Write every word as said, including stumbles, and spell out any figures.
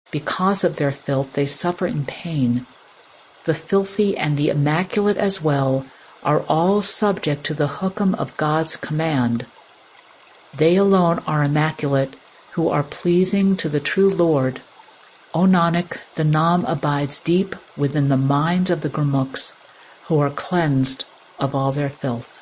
Because of their filth they suffer in pain. The filthy and the immaculate as well are all subject to the hukum of God's command. They alone are immaculate who are pleasing to the true Lord. O Nanak, the Nam abides deep within the minds of the Gurmukhs who are cleansed of all their filth.